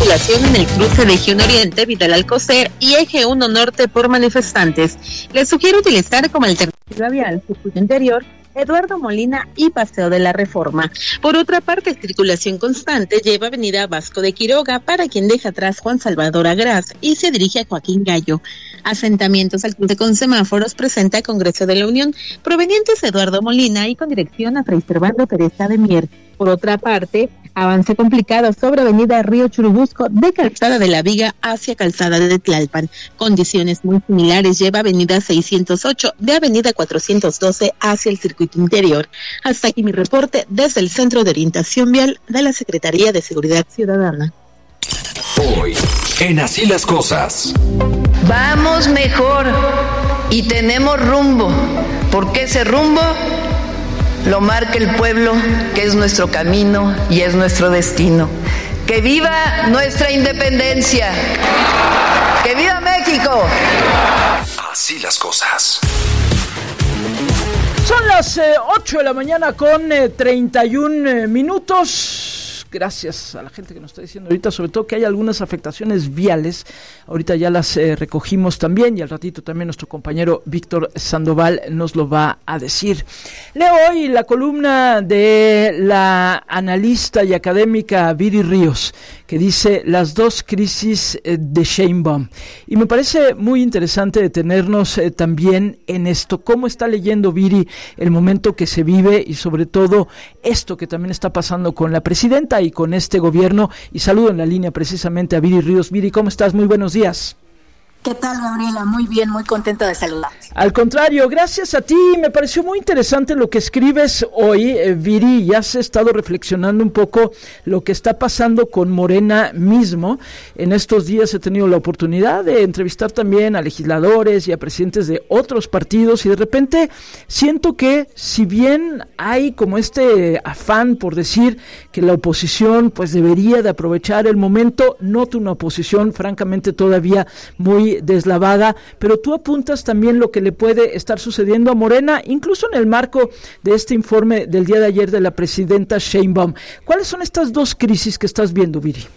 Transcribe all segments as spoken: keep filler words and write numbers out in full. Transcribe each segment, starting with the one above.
circulación en el cruce de Eje uno Oriente, Vidal Alcocer y Eje uno Norte por manifestantes. Les sugiero utilizar como alternativa vial circuito interior Eduardo Molina y Paseo de la Reforma. Por otra parte, circulación constante lleva avenida Vasco de Quiroga para quien deja atrás Juan Salvador Agraz y se dirige a Joaquín Gallo. Asentamientos al cruce con semáforos presenta Congreso de la Unión, provenientes de Eduardo Molina y con dirección a Fray Servando Teresa de Mier. Por otra parte, avance complicado sobre avenida Río Churubusco de Calzada de la Viga hacia Calzada de Tlalpan. Condiciones muy similares lleva avenida seiscientos ocho de avenida cuatrocientos doce hacia el circuito interior. Hasta aquí mi reporte desde el Centro de Orientación Vial de la Secretaría de Seguridad Ciudadana. Hoy, en Así las Cosas. Vamos mejor y tenemos rumbo, porque ese rumbo lo marca el pueblo, que es nuestro camino y es nuestro destino. ¡Que viva nuestra independencia! ¡Que viva México! Así las cosas. Son las eh, ocho de la mañana con eh, treinta y un eh, minutos. Gracias a la gente que nos está diciendo ahorita, sobre todo que hay algunas afectaciones viales. Ahorita ya las eh, recogimos también y al ratito también nuestro compañero Víctor Sandoval nos lo va a decir. Leo hoy la columna de la analista y académica Viri Ríos, que dice las dos crisis eh, de Sheinbaum. Y me parece muy interesante detenernos eh, también en esto. ¿Cómo está leyendo Viri el momento que se vive y sobre todo esto que también está pasando con la presidenta y con este gobierno? Y saludo en la línea precisamente a Viri Ríos. Viri, ¿cómo estás? Muy buenos días. ¿Qué tal, Gabriela? Muy bien, muy contenta de saludarte. Al contrario, gracias a ti. Me pareció muy interesante lo que escribes hoy, eh, Viri, y has estado reflexionando un poco lo que está pasando con Morena mismo. En estos días he tenido la oportunidad de entrevistar también a legisladores y a presidentes de otros partidos y de repente siento que si bien hay como este afán por decir que la oposición pues debería de aprovechar el momento, noto una oposición francamente todavía muy deslavada, pero tú apuntas también lo que le puede estar sucediendo a Morena, incluso en el marco de este informe del día de ayer de la presidenta Sheinbaum. ¿Cuáles son estas dos crisis que estás viendo, Viri?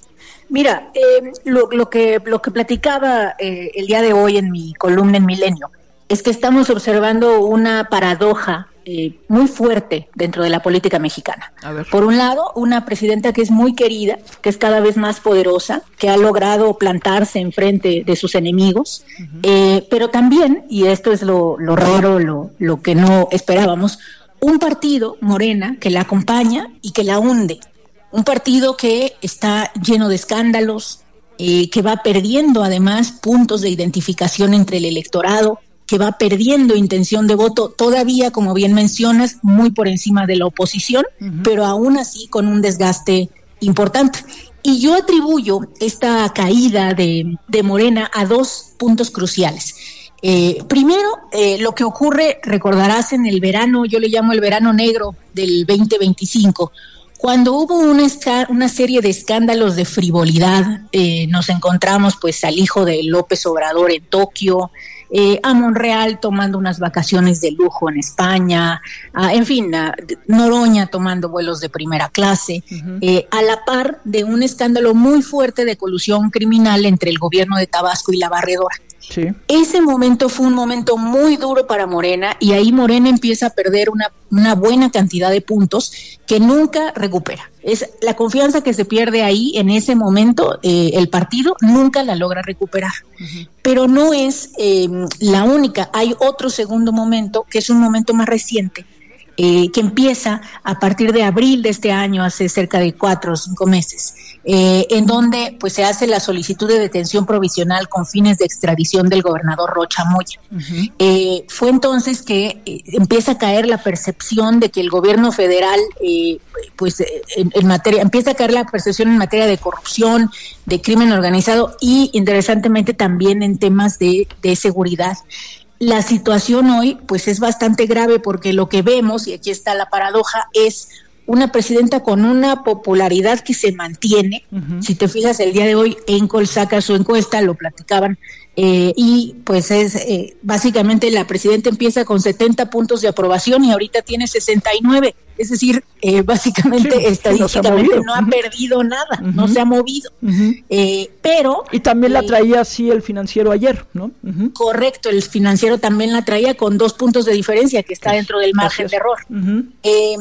Mira, eh, lo, lo que lo que platicaba eh, el día de hoy en mi columna en Milenio es que estamos observando una paradoja Eh, muy fuerte dentro de la política mexicana. Por un lado, una presidenta que es muy querida, que es cada vez más poderosa, que ha logrado plantarse enfrente de sus enemigos, uh-huh. eh, pero también, y esto es lo, lo raro, lo, lo que no esperábamos, un partido, Morena, que la acompaña y que la hunde. Un partido que está lleno de escándalos, eh, que va perdiendo además puntos de identificación entre el electorado, que va perdiendo intención de voto, todavía, como bien mencionas, muy por encima de la oposición, uh-huh. pero aún así con un desgaste importante. Y yo atribuyo esta caída de, de Morena a dos puntos cruciales. Eh, primero, eh, lo que ocurre, recordarás, en el verano, yo le llamo el verano negro del veinte veinticinco, cuando hubo una, esca- una serie de escándalos de frivolidad. Eh, nos encontramos pues al hijo de López Obrador en Tokio, Eh, a Monreal tomando unas vacaciones de lujo en España, a, en fin, a Noroña tomando vuelos de primera clase, uh-huh. eh, a la par de un escándalo muy fuerte de colusión criminal entre el gobierno de Tabasco y la Barredora. Sí. Ese momento fue un momento muy duro para Morena y ahí Morena empieza a perder una, una buena cantidad de puntos que nunca recupera. Es la confianza que se pierde ahí en ese momento, eh, el partido nunca la logra recuperar. Uh-huh. Pero no es eh, la única, hay otro segundo momento que es un momento más reciente, eh, que empieza a partir de abril de este año, hace cerca de cuatro o cinco meses, eh, en donde pues se hace la solicitud de detención provisional con fines de extradición del gobernador Rocha Moya. Uh-huh. Eh, fue entonces que eh, empieza a caer la percepción de que el gobierno federal, eh, pues en, en materia, empieza a caer la percepción en materia de corrupción, de crimen organizado y interesantemente también en temas de, de seguridad. La situación hoy pues es bastante grave porque lo que vemos, y aquí está la paradoja, es una presidenta con una popularidad que se mantiene. Uh-huh. Si te fijas, el día de hoy Encol saca su encuesta, lo platicaban, eh, y pues es eh, básicamente la presidenta empieza con setenta puntos de aprobación y ahorita tiene sesenta y nueve, es decir, eh, básicamente sí, estadísticamente no, no ha uh-huh. perdido nada, uh-huh. no se ha movido. Uh-huh. Eh, pero... Y también eh, la traía así el Financiero ayer, ¿no? Uh-huh. Correcto, el Financiero también la traía con dos puntos de diferencia, que está pues, dentro del margen gracias. de error. Uh-huh. Eh,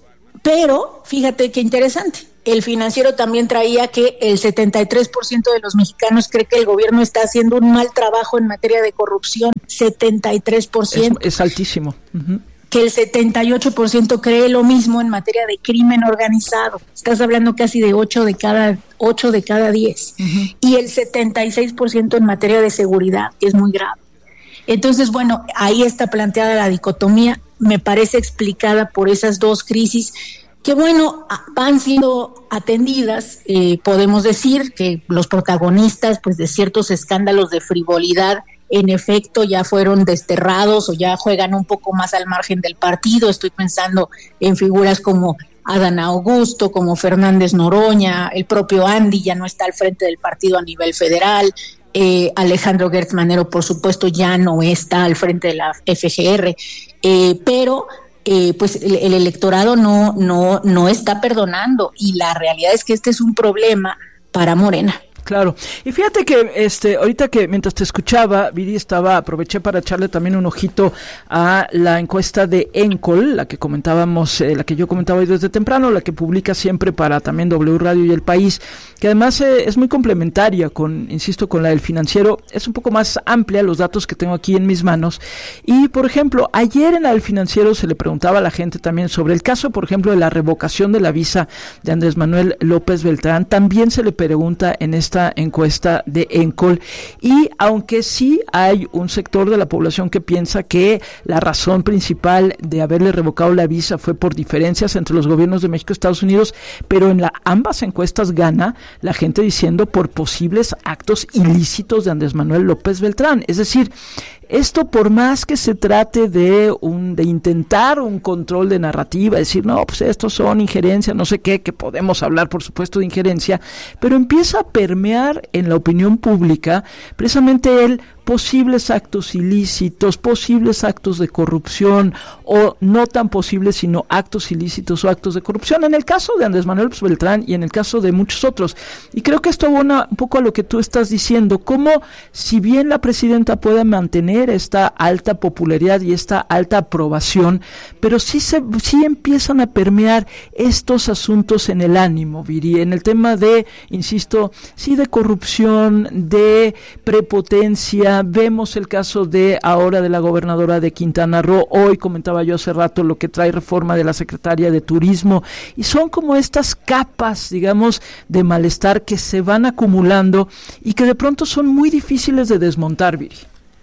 Pero, fíjate qué interesante, el Financiero también traía que el setenta y tres por ciento de los mexicanos cree que el gobierno está haciendo un mal trabajo en materia de corrupción, setenta y tres por ciento. Es, es altísimo. Uh-huh. Que el setenta y ocho por ciento cree lo mismo en materia de crimen organizado. Estás hablando casi de ocho de cada ocho de cada diez. Uh-huh. Y el setenta y seis por ciento en materia de seguridad, que es muy grave. Entonces, bueno, ahí está planteada la dicotomía, me parece explicada por esas dos crisis que, bueno, van siendo atendidas. Eh, podemos decir que los protagonistas, pues, de ciertos escándalos de frivolidad, en efecto, ya fueron desterrados o ya juegan un poco más al margen del partido. Estoy pensando en figuras como Adán Augusto, como Fernández Noroña, el propio Andy ya no está al frente del partido a nivel federal. Eh, Alejandro Gertz Manero, por supuesto, ya no está al frente de la F G R, eh, pero eh, pues el, el electorado no, no, no está perdonando, y la realidad es que este es un problema para Morena. Claro, y fíjate que este ahorita que mientras te escuchaba, Viri, estaba, aproveché para echarle también un ojito a la encuesta de Encol, la que comentábamos, eh, la que yo comentaba hoy desde temprano, la que publica siempre para también W Radio y El País, que además eh, es muy complementaria con, insisto, con la del Financiero, es un poco más amplia los datos que tengo aquí en mis manos. Y, por ejemplo, ayer en la del Financiero se le preguntaba a la gente también sobre el caso, por ejemplo, de la revocación de la visa de Andrés Manuel López Beltrán, también se le pregunta en esta encuesta de Encol, y aunque sí hay un sector de la población que piensa que la razón principal de haberle revocado la visa fue por diferencias entre los gobiernos de México y Estados Unidos, pero en la, ambas encuestas gana la gente diciendo por posibles actos ilícitos de Andrés Manuel López Beltrán. Es decir, esto, por más que se trate de un de intentar un control de narrativa, decir, no, pues estos son injerencias, no sé qué, que podemos hablar, por supuesto, de injerencia, pero empieza a permear en la opinión pública precisamente el posibles actos ilícitos, posibles actos de corrupción, o no tan posibles, sino actos ilícitos o actos de corrupción, en el caso de Andrés Manuel López Beltrán y en el caso de muchos otros. Y creo que esto abona un poco a lo que tú estás diciendo, cómo si bien la presidenta puede mantener esta alta popularidad y esta alta aprobación, pero sí, se, sí empiezan a permear estos asuntos en el ánimo, Viri, en el tema de, insisto, sí de corrupción, de prepotencia. Vemos el caso de ahora de la gobernadora de Quintana Roo, hoy comentaba yo hace rato lo que trae reforma de la Secretaría de Turismo, y son como estas capas, digamos, de malestar que se van acumulando y que de pronto son muy difíciles de desmontar, Viri.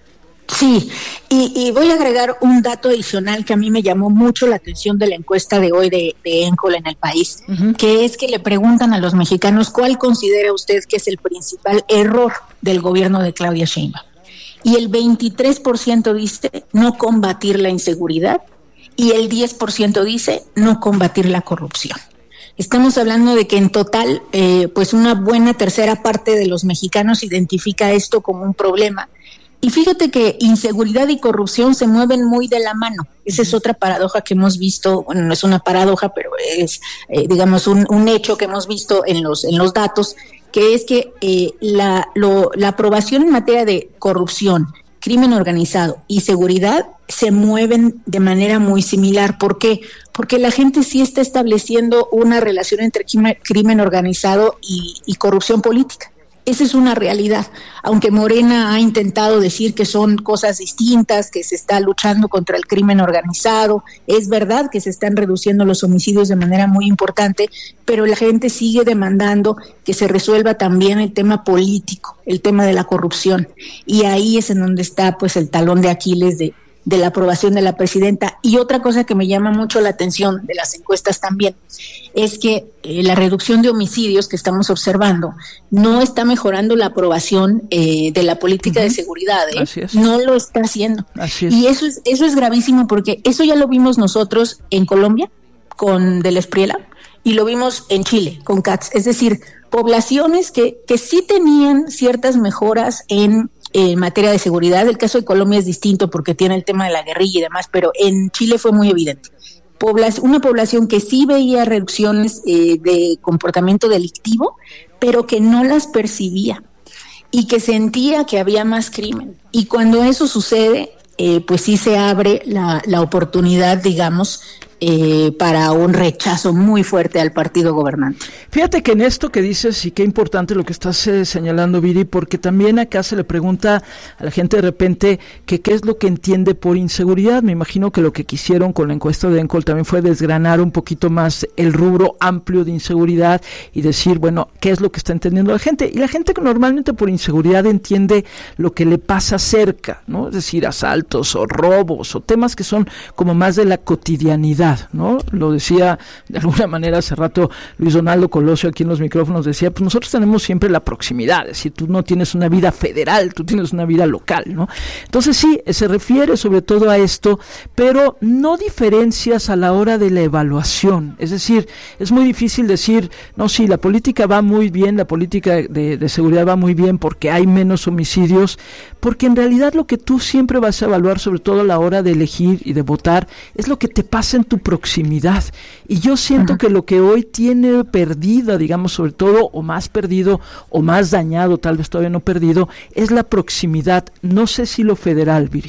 Sí, y, y voy a agregar un dato adicional que a mí me llamó mucho la atención de la encuesta de hoy de, de Encol en El País, uh-huh. que es que le preguntan a los mexicanos cuál considera usted que es el principal error del gobierno de Claudia Sheinbaum. Y el veintitrés por ciento dice no combatir la inseguridad y el diez por ciento dice no combatir la corrupción. Estamos hablando de que en total, eh, pues una buena tercera parte de los mexicanos identifica esto como un problema. Y fíjate que inseguridad y corrupción se mueven muy de la mano. Esa es otra paradoja que hemos visto, bueno, no es una paradoja, pero es, eh, digamos, un, un hecho que hemos visto en los, en los datos, que es que eh, la, lo, la aprobación en materia de corrupción, crimen organizado y seguridad se mueven de manera muy similar. ¿Por qué? Porque la gente sí está estableciendo una relación entre crimen organizado y, y corrupción política. Esa es una realidad, aunque Morena ha intentado decir que son cosas distintas, que se está luchando contra el crimen organizado. Es verdad que se están reduciendo los homicidios de manera muy importante, pero la gente sigue demandando que se resuelva también el tema político, el tema de la corrupción, y ahí es en donde está pues el talón de Aquiles de de la aprobación de la presidenta. Y otra cosa que me llama mucho la atención de las encuestas también es que eh, la reducción de homicidios que estamos observando no está mejorando la aprobación eh, de la política uh-huh. de seguridad, ¿eh? Así es. No lo está haciendo. Así es. Y eso es, eso es gravísimo, porque eso ya lo vimos nosotros en Colombia con Del Espriella y lo vimos en Chile con Katz, es decir, poblaciones que, que sí tenían ciertas mejoras en, en materia de seguridad. El caso de Colombia es distinto porque tiene el tema de la guerrilla y demás, pero en Chile fue muy evidente. Pobla- una población que sí veía reducciones eh, de comportamiento delictivo, pero que no las percibía y que sentía que había más crimen. Y cuando eso sucede, eh, pues sí se abre la, la oportunidad, digamos, Eh, para un rechazo muy fuerte al partido gobernante. Fíjate que en esto que dices, y qué importante lo que estás eh, señalando, Viri, porque también acá se le pregunta a la gente de repente que qué es lo que entiende por inseguridad. Me imagino que lo que quisieron con la encuesta de Encol también fue desgranar un poquito más el rubro amplio de inseguridad y decir, bueno, qué es lo que está entendiendo la gente. Y la gente que normalmente por inseguridad entiende lo que le pasa cerca, ¿no? Es decir, asaltos o robos o temas que son como más de la cotidianidad, ¿no? Lo decía de alguna manera hace rato Luis Donaldo Colosio aquí en los micrófonos, decía, pues nosotros tenemos siempre la proximidad, es decir, tú no tienes una vida federal, tú tienes una vida local, ¿no? Entonces sí, se refiere sobre todo a esto, pero no diferencias a la hora de la evaluación, es decir, es muy difícil decir, no, sí, la política va muy bien, la política de, de seguridad va muy bien porque hay menos homicidios, porque en realidad lo que tú siempre vas a evaluar, sobre todo a la hora de elegir y de votar, es lo que te pasa en tu proximidad. Y yo siento uh-huh. que lo que hoy tiene perdida, digamos, sobre todo, o más perdido, o más dañado, tal vez todavía no perdido, es la proximidad. No sé si lo federal, Viri.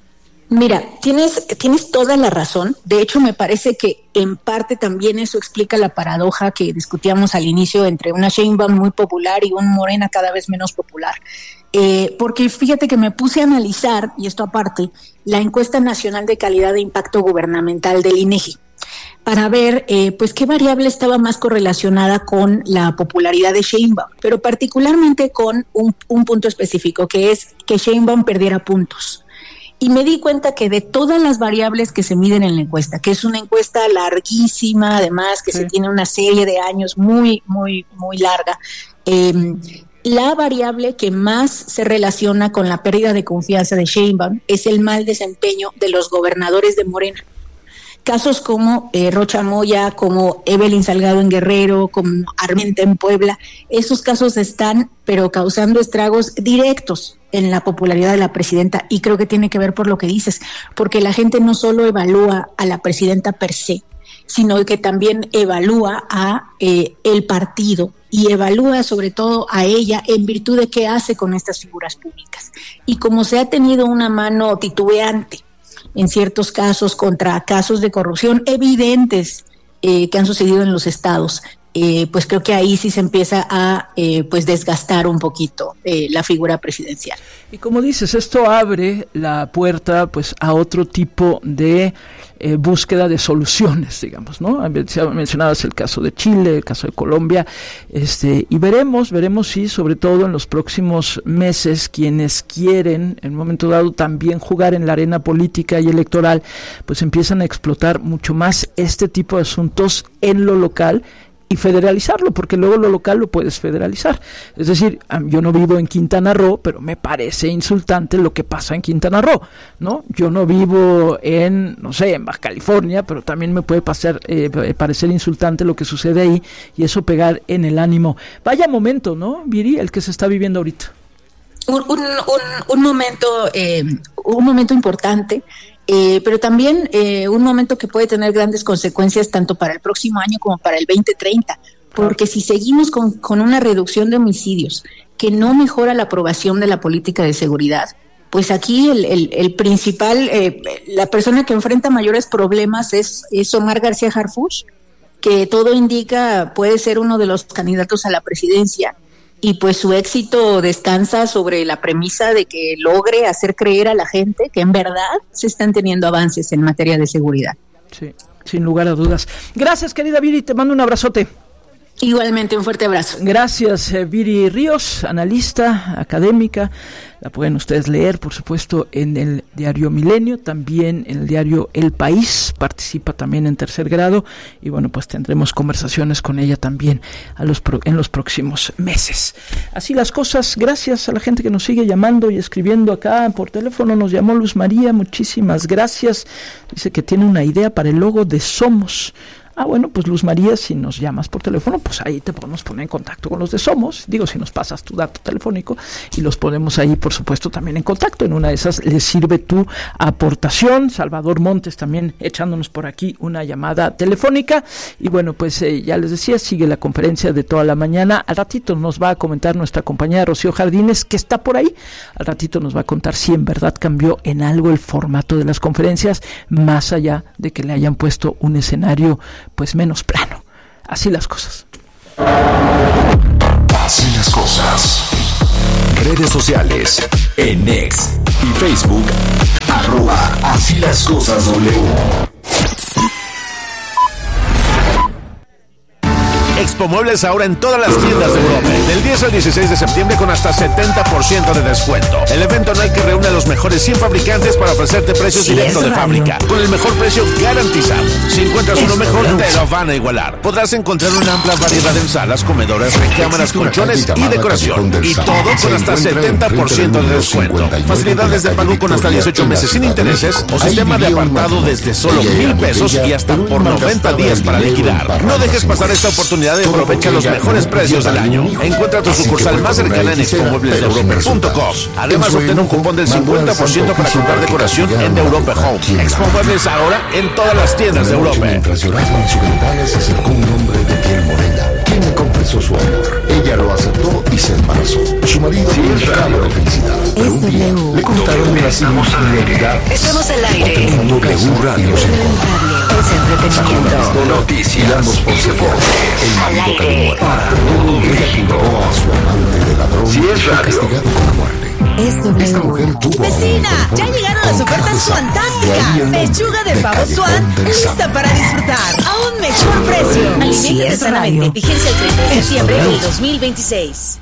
Mira, tienes, tienes toda la razón. De hecho, me parece que en parte también eso explica la paradoja que discutíamos al inicio entre una Sheinbaum muy popular y un Morena cada vez menos popular. Eh, porque fíjate que me puse a analizar, y esto aparte, la encuesta nacional de calidad de impacto gubernamental del INEGI, para ver eh, pues qué variable estaba más correlacionada con la popularidad de Sheinbaum, pero particularmente con un, un punto específico, que es que Sheinbaum perdiera puntos. Y me di cuenta que de todas las variables que se miden en la encuesta, que es una encuesta larguísima, además, que sí. se tiene una serie de años muy, muy, muy larga, eh, la variable que más se relaciona con la pérdida de confianza de Sheinbaum es el mal desempeño de los gobernadores de Morena. Casos como eh, Rocha Moya, como Evelyn Salgado en Guerrero, como Armenta en Puebla, esos casos están, pero causando estragos directos en la popularidad de la presidenta, y creo que tiene que ver por lo que dices, porque la gente no solo evalúa a la presidenta per se, sino que también evalúa a eh, el partido y evalúa sobre todo a ella en virtud de qué hace con estas figuras públicas. Y como se ha tenido una mano titubeante en ciertos casos contra casos de corrupción evidentes eh, que han sucedido en los estados, eh, pues creo que ahí sí se empieza a eh, pues desgastar un poquito eh, la figura presidencial. Y como dices, esto abre la puerta pues a otro tipo de eh, búsqueda de soluciones, digamos, ¿no? Mencionabas el caso de Chile, el caso de Colombia, este, y veremos, veremos si sobre todo en los próximos meses quienes quieren en un momento dado también jugar en la arena política y electoral, pues empiezan a explotar mucho más este tipo de asuntos en lo local y federalizarlo, porque luego lo local lo puedes federalizar. Es decir, yo no vivo en Quintana Roo, pero me parece insultante lo que pasa en Quintana Roo, ¿no? Yo no vivo en, no sé, en Baja California, pero también me puede pasar, eh, parecer insultante lo que sucede ahí, y eso pegar en el ánimo. Vaya momento, ¿no, Viri, el que se está viviendo ahorita? Un, un, un, un momento, eh, un momento importante. Eh, pero también eh, un momento que puede tener grandes consecuencias tanto para el próximo año como para el veinte treinta, porque si seguimos con, con una reducción de homicidios que no mejora la aprobación de la política de seguridad, pues aquí el, el, el principal, eh, la persona que enfrenta mayores problemas es, es Omar García Harfuch, que todo indica puede ser uno de los candidatos a la presidencia. Y pues su éxito descansa sobre la premisa de que logre hacer creer a la gente que en verdad se están teniendo avances en materia de seguridad. Sí, sin lugar a dudas. Gracias, querida Viri, te mando un abrazote. Igualmente, un fuerte abrazo. Gracias, eh, Viri Ríos, analista, académica. La pueden ustedes leer, por supuesto, en el diario Milenio, también en el diario El País. Participa también en Tercer Grado. Y bueno, pues tendremos conversaciones con ella también a los pro, en los próximos meses. Así las cosas. Gracias a la gente que nos sigue llamando y escribiendo acá por teléfono. Nos llamó Luz María, muchísimas gracias. Dice que tiene una idea para el logo de Somos. Ah, bueno, pues Luz María, si nos llamas por teléfono, pues ahí te podemos poner en contacto con los de Somos. Digo, si nos pasas tu dato telefónico y los ponemos ahí, por supuesto, también en contacto. En una de esas les sirve tu aportación. Salvador Montes también echándonos por aquí una llamada telefónica. Y bueno, pues eh, ya les decía, sigue la conferencia de toda la mañana. Al ratito nos va a comentar nuestra compañera Rocío Jardines, que está por ahí. Al ratito nos va a contar si en verdad cambió en algo el formato de las conferencias, más allá de que le hayan puesto un escenario pues menos plano. Así las cosas. Así las cosas. Redes sociales. En X y Facebook. Arroba Así las cosas W. Expo Muebles ahora en todas las tiendas de Europa. Del diez al dieciséis de septiembre con hasta setenta por ciento de descuento. El evento anual que reúne a los mejores cien fabricantes para ofrecerte precios sí, directos de fábrica. Con el mejor precio garantizado. Si encuentras uno mejor, te lo van a igualar. Podrás encontrar una amplia variedad en salas, comedores, recámaras, colchones y decoración. Y todo con hasta setenta por ciento de descuento. Facilidades de pago con hasta dieciocho meses sin intereses o sistema de apartado desde solo mil pesos y hasta por noventa días para liquidar. No dejes pasar esta oportunidad y aprovecha los mejores precios del año. Encuentra tu sucursal más cercana en expo muebles de europa punto com. Además, obtén un cupón del cincuenta por ciento para comprar decoración en Europa Home. Expo Muebles ahora en todas las tiendas de Europa. Mientras lloraba en su ventana, se acercó un hombre de piel morena, quien le confesó su amor. Ella lo aceptó y se embarazó. Su marido buscaba la felicidad, pero un día le contaron una singularidad. Estamos al aire. W Radio se encontró. Es entretenimiento. Noticias por Sephora. El marido que le muere. Ella culpó a su amante de ladrón y fue castigado con la muerte. Es W. Esta mujer tuvo Vecina, ya llegaron las ofertas fantásticas. Pechuga de pavo Swan, lista para disfrutar a un mejor precio. Aliméntate sanamente. Vigencia el treinta de septiembre del dos mil veintiséis.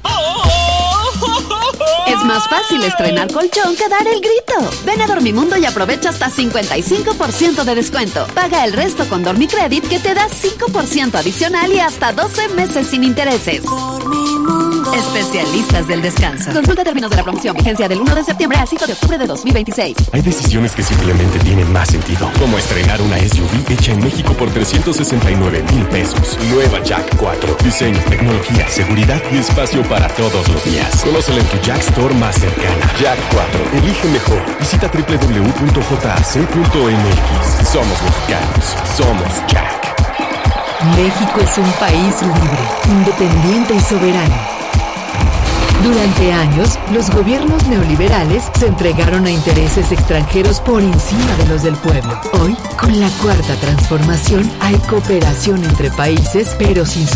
Es más fácil estrenar colchón que dar el grito. Ven a Dormimundo y aprovecha hasta cincuenta y cinco por ciento de descuento. Paga el resto con Dormicredit, que te da cinco por ciento adicional y hasta doce meses sin intereses. Dormimundo. Especialistas del descanso. Consulta términos de la promoción. Vigencia del uno de septiembre al cinco de octubre de dos mil veintiséis. Hay decisiones que simplemente tienen más sentido, como estrenar una S U V hecha en México por trescientos sesenta y nueve mil pesos. Nueva Jack cuatro. Diseño, tecnología, seguridad y espacio para todos los días. Conócela en tu Jack Store más cercana. Jack cuatro. Elige mejor. Visita doble u doble u doble u punto j a c punto m x. Somos mexicanos. Somos Jack. México es un país libre, independiente y soberano. Durante años, los gobiernos neoliberales se entregaron a intereses extranjeros por encima de los del pueblo. Hoy, con la cuarta transformación, hay cooperación entre países, pero sin